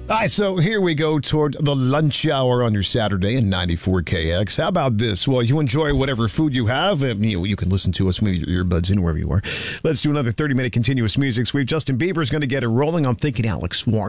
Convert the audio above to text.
All right, so here we go toward the lunch hour on your Saturday in 94KX. How about this? Well, you enjoy whatever food you have. You can listen to us with your earbuds in wherever you are. Let's do another 30-minute continuous music sweep. Justin Bieber's going to get it rolling. I'm thinking Alex Warren.